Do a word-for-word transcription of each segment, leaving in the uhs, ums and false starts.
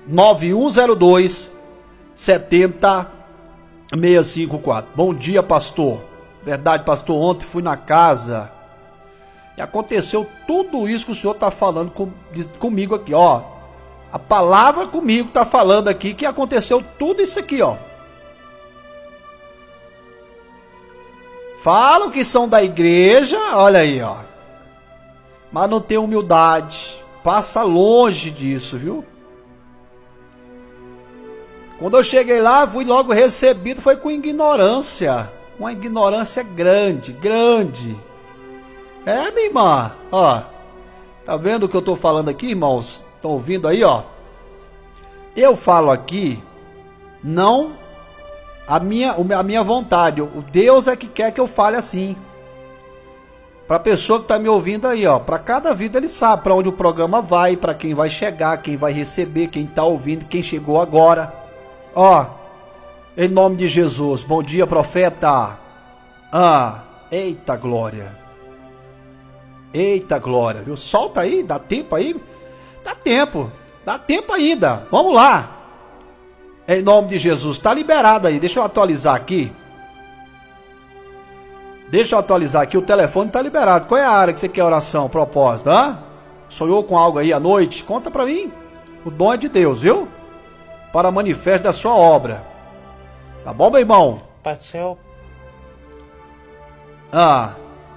nove um zero dois sete zero seis cinco quatro. Bom dia, pastor. Verdade, pastor, ontem fui na casa e aconteceu tudo isso que o senhor está falando com, comigo aqui, ó. A palavra comigo está falando aqui que aconteceu tudo isso aqui, ó. Falam que são da igreja, olha aí, ó. Mas não tem humildade. Passa longe disso, viu? Quando eu cheguei lá, fui logo recebido, foi com ignorância. Uma ignorância grande, grande. É, minha irmã, ó. Tá vendo o que eu tô falando aqui, irmãos? Estão ouvindo aí, ó? Eu falo aqui, não a minha, a minha vontade. O Deus é que quer que eu fale assim. Para a pessoa que tá me ouvindo aí, ó. Para cada vida ele sabe para onde o programa vai, para quem vai chegar, quem vai receber, quem tá ouvindo, quem chegou agora. Ó, em nome de Jesus. Bom dia, profeta. Ah, eita glória. Eita glória, viu? Solta aí, dá tempo aí? Dá tempo, dá tempo ainda. Vamos lá. Em nome de Jesus, tá liberado aí. Deixa eu atualizar aqui. Deixa eu atualizar aqui, o telefone tá liberado. Qual é a área que você quer oração, propósito, hã? Sonhou com algo aí à noite? Conta pra mim. O dom é de Deus, viu? Para manifesto da sua obra. Tá bom, meu irmão? Pai do Senhor. Ah.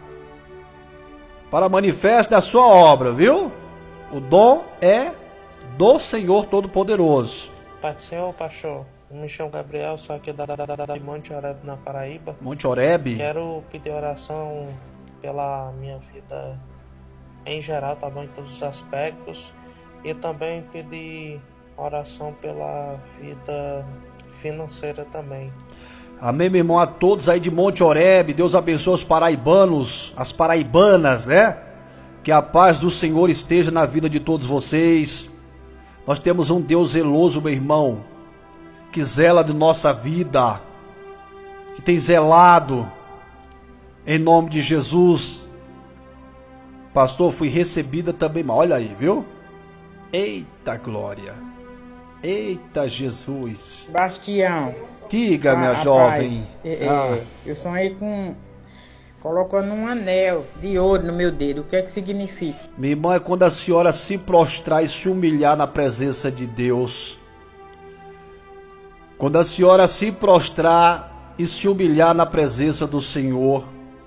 Para manifesto da sua obra, viu? O dom é do Senhor Todo-Poderoso. Pai do Senhor, pastor. Eu me chamo Gabriel, sou aqui da, da, da, da Monte Oreb, na Paraíba. Monte Oreb? Quero pedir oração pela minha vida em geral, tá bom? Em todos os aspectos. E também pedir oração pela vida financeira também. Amém, meu irmão, a todos aí de Monte Oreb. Deus abençoe os paraibanos, as paraibanas, né? Que a paz do Senhor esteja na vida de todos vocês. Nós temos um Deus zeloso, meu irmão, que zela de nossa vida, que tem zelado, em nome de Jesus. Pastor, fui recebida também, mas olha aí, viu? Eita glória, eita Jesus. Bastião, diga, minha ah, jovem. Rapaz, é, ah. é, eu sonhei com colocando um anel de ouro no meu dedo. O que é que significa? Minha irmã, é quando a senhora se prostrar e se humilhar na presença de Deus. Quando a senhora se prostrar e se humilhar na presença do Senhor,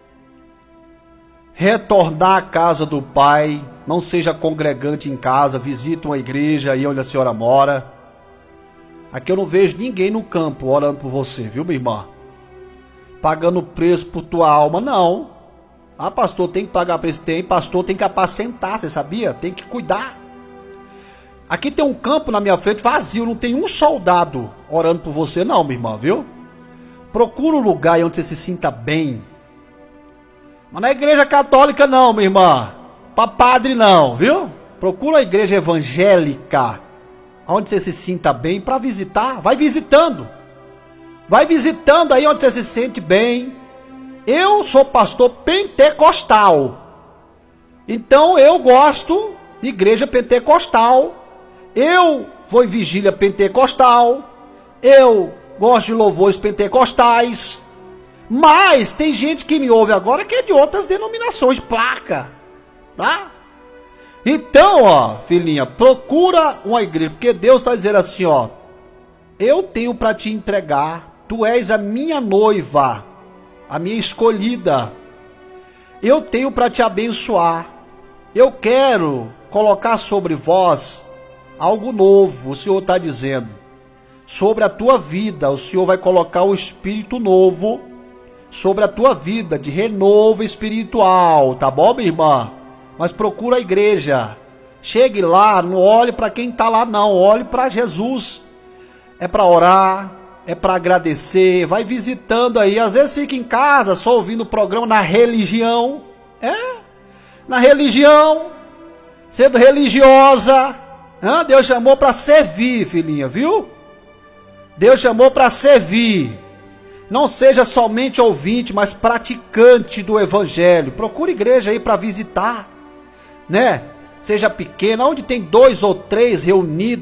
retornar à casa do Pai, não seja congregante em casa, visite uma igreja aí onde a senhora mora. Aqui eu não vejo ninguém no campo orando por você, viu, minha irmã? Pagando preço por tua alma, não. Ah, pastor, tem que pagar preço? Tem, pastor, tem que apacentar, você sabia? Tem que cuidar. Aqui tem um campo na minha frente vazio, não tem um soldado orando por você não, minha irmã, viu? Procura um lugar onde você se sinta bem. Mas não é igreja católica não, minha irmã. Para padre não, viu? Procura a igreja evangélica, onde você se sinta bem para visitar. Vai visitando. Vai visitando aí onde você se sente bem. Eu sou pastor pentecostal. Então eu gosto de igreja pentecostal. Eu vou em vigília pentecostal. Eu gosto de louvores pentecostais. Mas tem gente que me ouve agora que é de outras denominações de placa. Tá? Então, ó, filhinha, procura uma igreja. Porque Deus está dizendo assim, ó. Eu tenho para te entregar. Tu és a minha noiva, a minha escolhida. Eu tenho para te abençoar. Eu quero colocar sobre vós algo novo, o Senhor está dizendo. Sobre a tua vida, o Senhor vai colocar o Espírito novo sobre a tua vida, de renovo espiritual, tá bom, minha irmã? Mas procura a igreja. Chegue lá, não olhe para quem está lá não, olhe para Jesus. É para orar, é para agradecer, vai visitando aí. Às vezes fica em casa só ouvindo o programa na religião. É? Na religião, sendo religiosa. Hã? Deus chamou para servir, filhinha, viu? Deus chamou para servir. Não seja somente ouvinte, mas praticante do evangelho. Procure igreja aí para visitar, né? Seja pequena, onde tem dois ou três reunidos